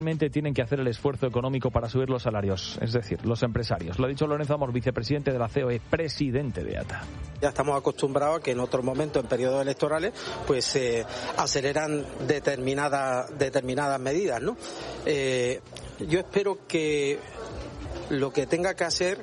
tienen que hacer el esfuerzo económico para subir los salarios, es decir, los empresarios. Lo ha dicho Lorenzo Amor, vicepresidente de la COE, presidente de ATA. Ya estamos acostumbrados a que en otros momentos, en periodos electorales, pues se aceleran determinadas medidas, ¿no? Yo espero que lo que tenga que hacer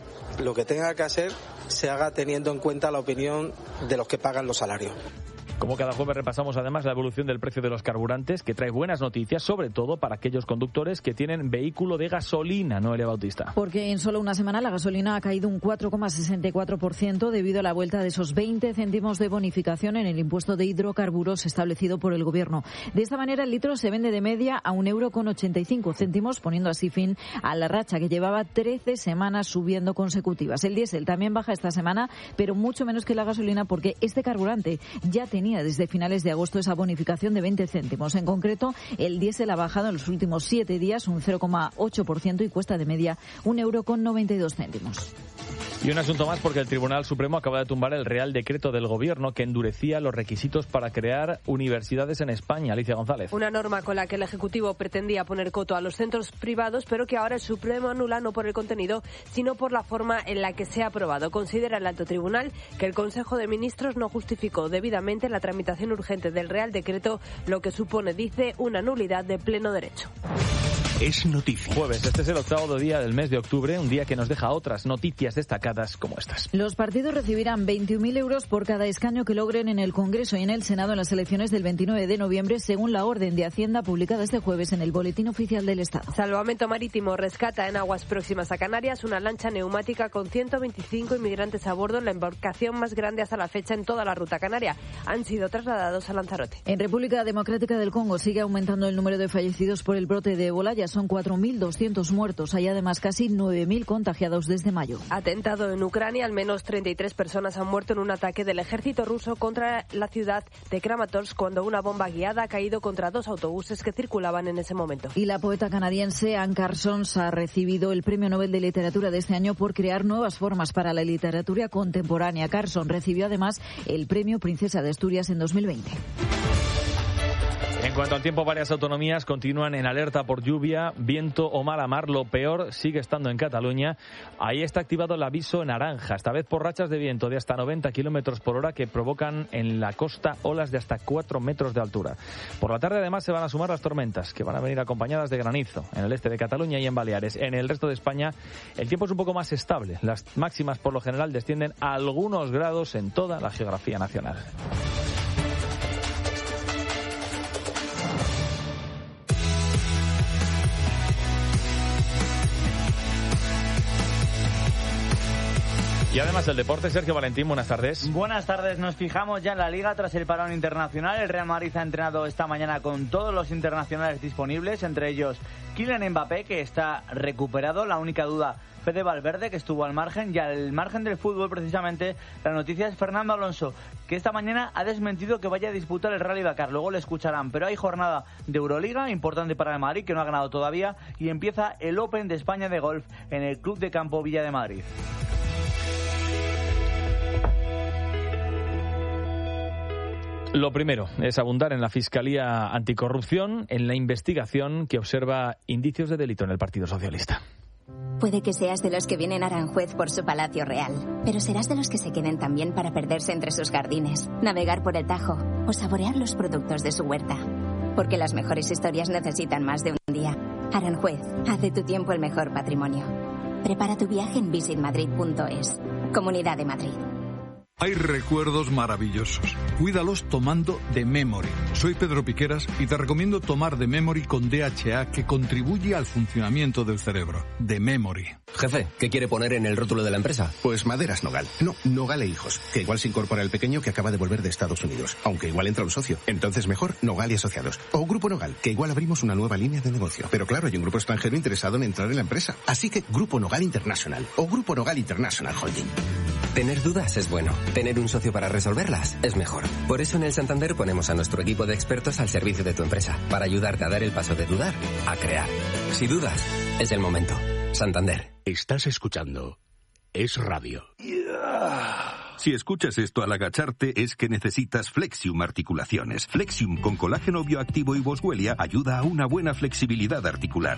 se haga teniendo en cuenta la opinión de los que pagan los salarios. Como cada jueves repasamos además la evolución del precio de los carburantes, que trae buenas noticias, sobre todo para aquellos conductores que tienen vehículo de gasolina, Noelia Bautista. Porque en solo una semana la gasolina ha caído un 4,64% debido a la vuelta de esos 20 céntimos de bonificación en el impuesto de hidrocarburos establecido por el Gobierno. De esta manera el litro se vende de media a €1,85, poniendo así fin a la racha que llevaba 13 semanas subiendo consecutivas. El diésel también baja esta semana, pero mucho menos que la gasolina, porque este carburante ya tenía desde finales de agosto esa bonificación de 20 céntimos. En concreto, el diésel ha bajado en los últimos 7 días un 0,8% y cuesta de media €1,92. Y un asunto más, porque el Tribunal Supremo acaba de tumbar el Real Decreto del Gobierno que endurecía los requisitos para crear universidades en España. Alicia González. Una norma con la que el Ejecutivo pretendía poner coto a los centros privados, pero que ahora el Supremo anula no por el contenido, sino por la forma en la que se ha aprobado. Considera el Alto Tribunal que el Consejo de Ministros no justificó debidamente la tramitación urgente del Real Decreto, lo que supone, dice, una nulidad de pleno derecho. Es noticia. Jueves, este es el 8º día del mes de octubre, un día que nos deja otras noticias destacadas como estas. Los partidos recibirán 21.000 euros por cada escaño que logren en el Congreso y en el Senado en las elecciones del 29 de noviembre, según la orden de Hacienda publicada este jueves en el Boletín Oficial del Estado. Salvamento Marítimo rescata en aguas próximas a Canarias una lancha neumática con 125 inmigrantes a bordo, en la embarcación más grande hasta la fecha en toda la ruta canaria. Han sido trasladados a Lanzarote. En República Democrática del Congo sigue aumentando el número de fallecidos por el brote de ébola. Ya son 4.200 muertos. Hay además casi 9.000 contagiados desde mayo. Atentado en Ucrania. Al menos 33 personas han muerto en un ataque del ejército ruso contra la ciudad de Kramatorsk, cuando una bomba guiada ha caído contra 2 autobuses que circulaban en ese momento. Y la poeta canadiense Anne Parsons ha recibido el Premio Nobel de Literatura de este año por crear nuevas formas para la literatura contemporánea. Parsons recibió además el Premio Princesa de Asturias en 2020. En cuanto al tiempo, varias autonomías continúan en alerta por lluvia, viento o mala mar. Lo peor sigue estando en Cataluña. Ahí está activado el aviso naranja, esta vez por rachas de viento de hasta 90 kilómetros por hora que provocan en la costa olas de hasta 4 metros de altura. Por la tarde, además, se van a sumar las tormentas, que van a venir acompañadas de granizo en el este de Cataluña y en Baleares. En el resto de España, el tiempo es un poco más estable. Las máximas, por lo general, descienden a algunos grados en toda la geografía nacional. Y además el deporte, Sergio Valentín, buenas tardes. Buenas tardes, nos fijamos ya en la Liga tras el parón internacional. El Real Madrid ha entrenado esta mañana con todos los internacionales disponibles, entre ellos Kylian Mbappé, que está recuperado. La única duda, Fede Valverde, que estuvo al margen. Y al margen del fútbol, precisamente, la noticia es Fernando Alonso, que esta mañana ha desmentido que vaya a disputar el Rally Dakar. Luego le escucharán, pero hay jornada de Euroliga, importante para el Madrid, que no ha ganado todavía, y empieza el Open de España de golf en el Club de Campo Villa de Madrid. Lo primero es abundar en la Fiscalía Anticorrupción, en la investigación que observa indicios de delito en el Partido Socialista. Puede que seas de los que vienen a Aranjuez por su palacio real, pero serás de los que se queden también para perderse entre sus jardines, navegar por el Tajo o saborear los productos de su huerta. Porque las mejores historias necesitan más de un día. Aranjuez, haz de tu tiempo el mejor patrimonio. Prepara tu viaje en visitmadrid.es. Comunidad de Madrid. Hay recuerdos maravillosos. Cuídalos tomando The Memory. Soy Pedro Piqueras y te recomiendo tomar The Memory con DHA, que contribuye al funcionamiento del cerebro. The Memory. Jefe, ¿qué quiere poner en el rótulo de la empresa? Pues Maderas Nogal. No, Nogal e Hijos, que igual se incorpora el pequeño que acaba de volver de Estados Unidos, aunque igual entra un socio. Entonces mejor Nogal y Asociados. O Grupo Nogal, que igual abrimos una nueva línea de negocio. Pero claro, hay un grupo extranjero interesado en entrar en la empresa. Así que Grupo Nogal International o Grupo Nogal International Holding. Tener dudas es bueno. Tener un socio para resolverlas es mejor. Por eso en el Santander ponemos a nuestro equipo de expertos al servicio de tu empresa, para ayudarte a dar el paso de dudar a crear. Si dudas, es el momento. Santander. Estás escuchando Es Radio. Si escuchas esto al agacharte es que necesitas Flexium Articulaciones. Flexium con colágeno bioactivo y boswellia ayuda a una buena flexibilidad articular.